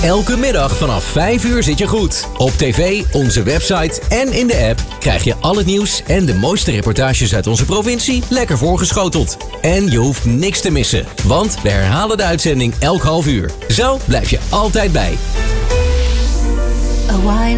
Elke middag vanaf 5 uur zit je goed. Op tv, onze website en in de app krijg je al het nieuws en de mooiste reportages uit onze provincie lekker voorgeschoteld. En je hoeft niks te missen, want we herhalen de uitzending elk half uur. Zo blijf je altijd bij.